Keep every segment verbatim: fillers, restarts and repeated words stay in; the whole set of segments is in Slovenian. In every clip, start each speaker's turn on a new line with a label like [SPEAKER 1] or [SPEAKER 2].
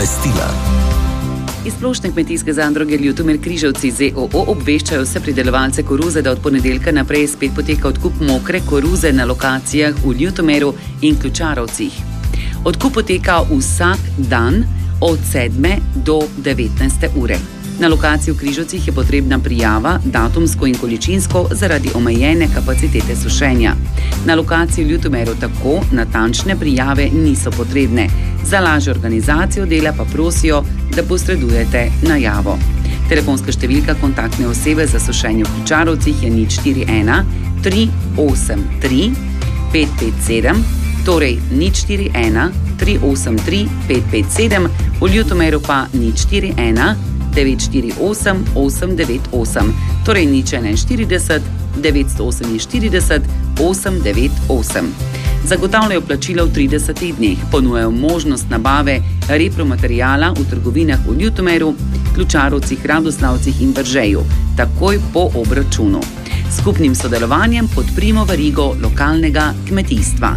[SPEAKER 1] Stila.
[SPEAKER 2] Iz Splošne kmetijske zadruge Ljutomer Križevci Z O O obveščajo vse pridelovalce koruze, da od ponedeljka naprej spet poteka odkup mokre koruze na lokacijah v Ljutomeru in Ključarovcih. Odkup poteka vsak dan od sedme do devetnajste ure. Na lokaciji v Križevcih je potrebna prijava, datumsko in količinsko, zaradi omejene kapacitete sušenja. Na lokaciji v Ljutomeru tako natančne prijave niso potrebne. Za lažjo organizacijo dela pa prosijo, da posredujete najavo. Telefonska številka kontaktne osebe za sušenje v Ključarovcih je nič štiri ena tri osem tri pet pet sedem, torej nič štiri ena tri osem tri pet pet sedem, v Ljutomeru pa nič štiri ena devet štiri osem osem devet osem, torej nič enainštirideset devet oseminštirideset osem devet osem. Zagotavljajo plačilo v tridesetih dneh, ponujajo možnost nabave repromateriala v trgovinah v Ljutomeru, Ključarovcih, Radoslavcih in Bržeju, takoj po obračunu. S skupnim sodelovanjem podprimo verigo lokalnega kmetijstva.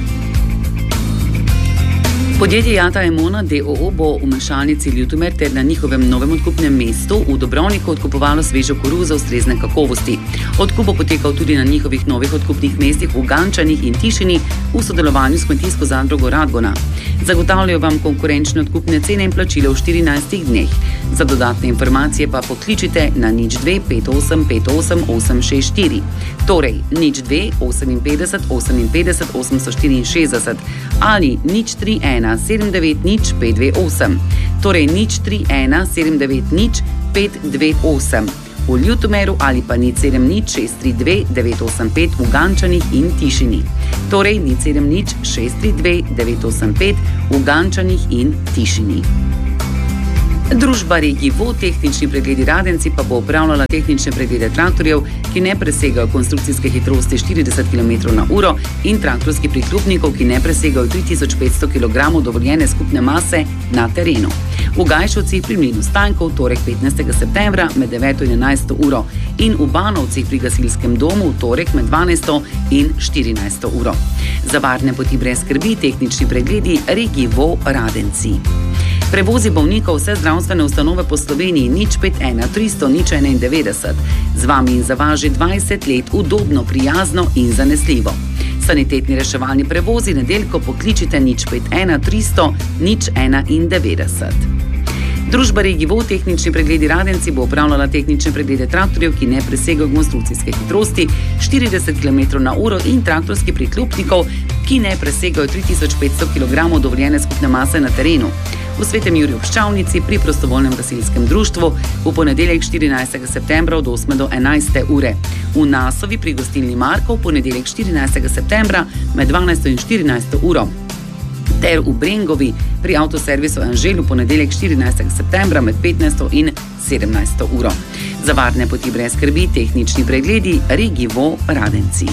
[SPEAKER 2] Podjetje Jata Emona D O O bo v mešalnici Ljutomer ter na njihovem novem odkupnem mestu v Dobrovniku odkupovalo svežo koruzo ustrezne kakovosti. Odkup bo potekal tudi na njihovih novih odkupnih mestih v Gančanih in Tišini v sodelovanju s kmetijsko zadrugo Radgona. Zagotavljajo vam konkurenčne odkupne cene in plačilo v štirinajstih dneh. Za dodatne informacije pa pokličite na nič dve pet osem pet osem osem šest štiri, torej nič dve oseminpetdeset oseminpetdeset osemsto štiriinšestdeset ali nič tri ena sedem devet nič pet dve osem, torej nič tri ena sedem devet nič pet dve osem v Ljutomeru ali pa nič sedem nič šest tri dve devet osem pet v Gančanih in Tišini, torej nič sedem nič šest tri dve devet osem pet v Gančanih in Tišini. Družba Regivo tehnični pregledi Radenci pa bo opravljala tehnične preglede traktorjev, ki ne presegajo konstrukcijske hitrosti štirideset kilometrov na uro in traktorskih priklopnikov, ki ne presegajo tri tisoč petsto kilogramov dovoljene skupne mase na terenu. V Gajšovcih pri mlinu Stanjkov torek petnajstega septembra med deveto in enajsto uro in v Banovcih pri gasilskem domu v torek med dvanajsto in štirinajsto uro. Za varne poti brez skrbi tehnični pregledi Regivo Radenci. Prevozi bolnikov vse zdravstvene ustanove po Sloveniji nič pet ena tristo nič enaindevetdeset. Z vami in za vas že dvajset let udobno, prijazno in zanesljivo. Sanitetni reševalni prevozi nedeljko pokličite nič pet ena tristo nič enaindevetdeset. Družba Regivo tehnični pregledi Radenci bo opravljala tehnične preglede traktorjev, ki ne presegajo konstrukcijske hitrosti štirideset kilometrov na uro in traktorskih priklopnikov, ki ne presegajo tri tisoč petsto kilogramov dovoljene skupne mase na terenu. V Svetem Juriju v Ščavnici pri prostovoljnem gasilskem društvu v ponedeljek štirinajstega septembra od osme do enajste ure. V Nasovi pri gostilni Markov v ponedeljek štirinajstega septembra med dvanajsto in štirinajsto uro. Ter v Brengovi pri avtoservisu Anžel v ponedeljek štirinajstega septembra med petnajsto in sedemnajsto uro. Za varne poti brez skrbi tehnični pregledi Regivo Radenci.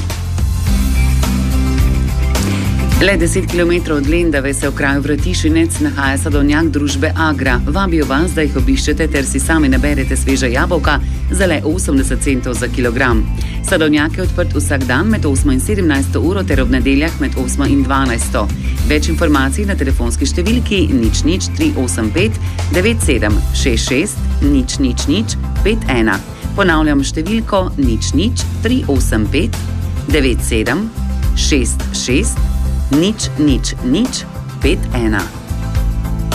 [SPEAKER 2] Le deset kilometrov od Lendave se v kraju Vratišinec nahaja sadovnjak družbe Agra. Vabijo vas, da jih obiščete ter si sami naberete sveža jabolka za le osemdeset centov za kilogram. Sadovnjak je odprt vsak dan med osmo in sedemnajsto uro ter ob nedeljah med osmo in dvanajsto. Več informacij na telefonski številki nič nič tri osem pet devet sedem šest šest nič nič nič pet ena. Ponavljam številko nič nič tri osem pet devet sedem šest šest nič nič nič pet ena.